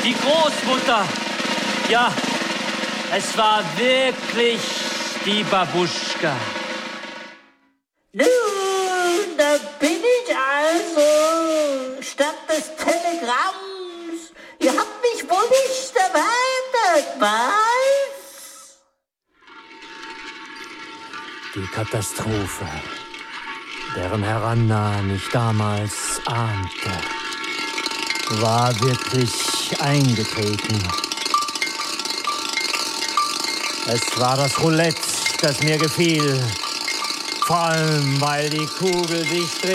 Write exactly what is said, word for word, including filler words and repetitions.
Die Großmutter. Ja, es war wirklich die Babuschka. Nun, da bin ich also, statt des Telegramms. Ihr habt mich wohl nicht erwartet, was? Die Katastrophe, deren Herannahen ich damals ahnte, war wirklich eingetreten. Es war das Roulette, das mir gefiel, vor allem weil die Kugel sich drehte.